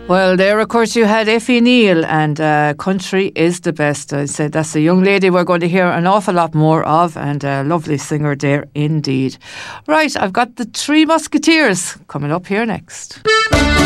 Well, there, of course, you had Effie Neal and Country is the Best. I said that's a young lady we're going to hear an awful lot more of, and a lovely singer there indeed. Right, I've got the Three Musketeers coming up here next.